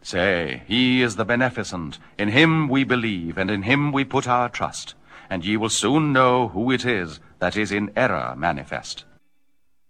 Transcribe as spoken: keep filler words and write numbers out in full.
Say, he is the beneficent. In him we believe, and in him we put our trust. And ye will soon know who it is that is in error manifest.